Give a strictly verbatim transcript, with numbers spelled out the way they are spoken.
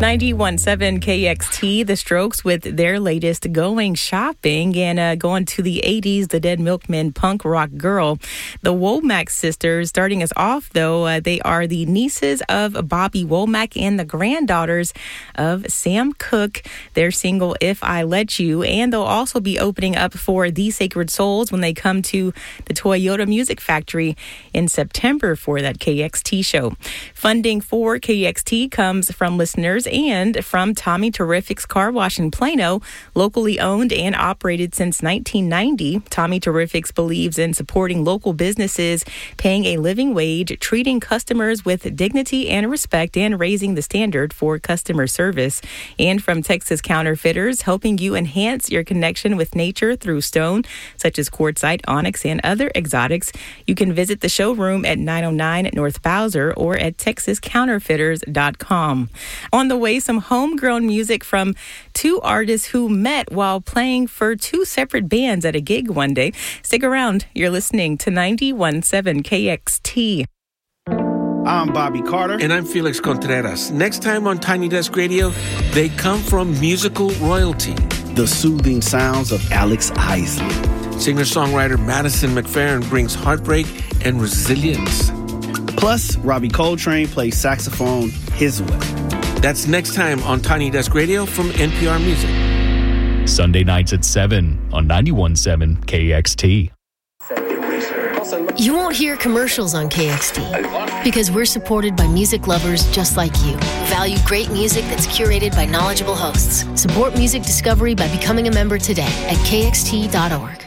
ninety-one point seven K X T, The Strokes with their latest Going Shopping, and uh, going to the eighties, the Dead Milkmen punk rock girl. The Womack sisters, starting us off though, uh, they are the nieces of Bobby Womack and the granddaughters of Sam Cooke. Their single If I Let You, and they'll also be opening up for The Sacred Souls when they come to the Toyota Music Factory in September for that K X T show. Funding for K X T comes from listeners and from Tommy Terrific's Car Wash in Plano, locally owned and operated since nineteen ninety. Tommy Terrific's believes in supporting local businesses, paying a living wage, treating customers with dignity and respect, and raising the standard for customer service. And from Texas Counterfeiters, helping you enhance your connection with nature through stone, such as quartzite, onyx, and other exotics. You can visit the showroom at nine oh nine North Bowser or at texas counterfeiters dot com. On the way, some homegrown music from two artists who met while playing for two separate bands at a gig one day. Stick around. You're listening to ninety-one point seven K X T. I'm Bobby Carter. And I'm Felix Contreras. Next time on Tiny Desk Radio, they come from musical royalty. The soothing sounds of Alex Isley. Singer-songwriter Madison McFerrin brings heartbreak and resilience. Plus, Robbie Coltrane plays saxophone his way. That's next time on Tiny Desk Radio from N P R Music. Sunday nights at seven on ninety-one point seven K X T. You won't hear commercials on K X T because we're supported by music lovers just like you who value great music that's curated by knowledgeable hosts. Support music discovery by becoming a member today at K X T dot org.